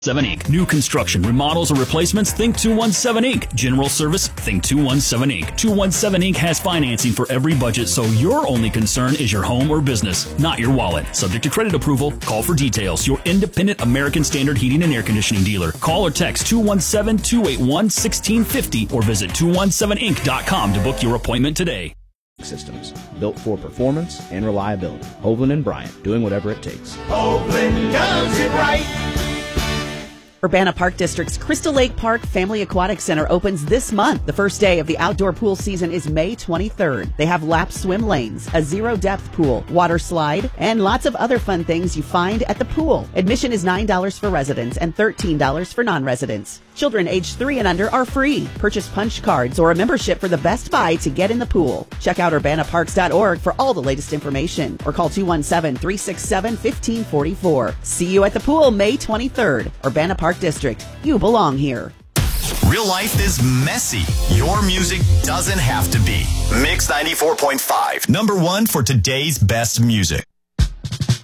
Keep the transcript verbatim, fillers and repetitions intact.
seven Incorporated. New construction, remodels, or replacements? Think two one seven Incorporated. General service? Think two one seven Incorporated. two one seven Incorporated has financing for every budget, so your only concern is your home or business, not your wallet. Subject to credit approval. Call for details. Your independent American Standard Heating and Air Conditioning dealer. Call or text two one seven, two eight one, one six five zero or visit two one seven inc dot com to book your appointment today. Systems, built for performance and reliability. Hovland and Bryant, doing whatever it takes. Hovland does it right. Urbana Park District's Crystal Lake Park Family Aquatic Center opens this month. The first day of the outdoor pool season is May twenty-third. They have lap swim lanes, a zero-depth pool, water slide, and lots of other fun things you find at the pool. Admission is nine dollars for residents and thirteen dollars for non-residents. Children aged three and under are free. Purchase punch cards or a membership for the best buy to get in the pool. Check out urbana parks dot org for all the latest information or call two one seven, three six seven, one five four four. See you at the pool May twenty-third. Urbana Park District. You belong here. Real life is messy. Your music doesn't have to be. Mix ninety-four point five. Number one for today's best music.